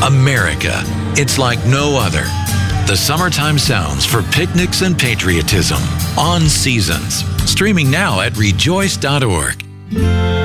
America, it's like no other. The summertime sounds for picnics and patriotism on Seasons. Streaming now at rejoice.org.